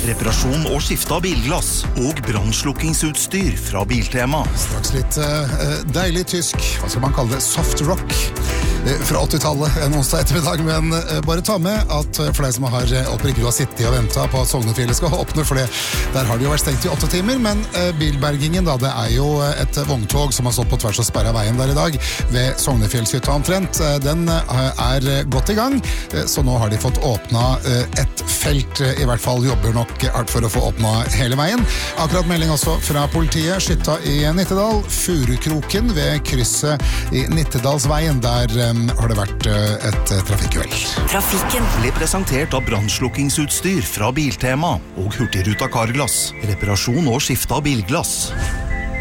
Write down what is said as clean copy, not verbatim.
reparasjon og skifte av bilglass og brannslukkingsutstyr fra Biltema. Straks litt deilig tysk, hva skal man kalle det, soft rock fra 80-tallet en onsdag ettermiddag, men bare ta med at for deg som har oppriktig har sittet og ventet på at Sognefjellet skal åpne, for der har det jo vært stengt i 8 timer, men bilbergingen da, det jo et vogntog som har stått på tvers og sperret veien der i dag ved Sognefjellshytta omtrent. Den godt i gang, så nå har de fått åpna et felt, i hvert fall jobber nok hardt for å få åpna hele veien. Akkurat melding også fra politiet, skytta i Nittedal, Furukroken ved krysset i Nittedalsveien, der har det vært et trafikkuhell. Trafikken ble presentert av brannslukkingsutstyr fra Biltema og Hurtigruta Carglass, reparasjon og skifte av bilglass.